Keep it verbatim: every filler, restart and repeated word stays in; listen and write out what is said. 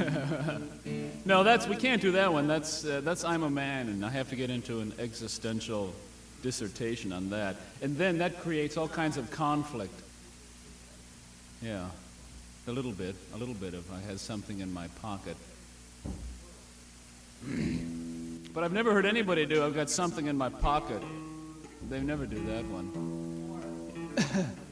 No, that's we can't do that one. That's uh, that's I'm a man, and I have to get into an existential dissertation on that, and then that creates all kinds of conflict. Yeah, a little bit, a little bit of I had something in my pocket. But I've never heard anybody do I've got something in my pocket. They never do that one.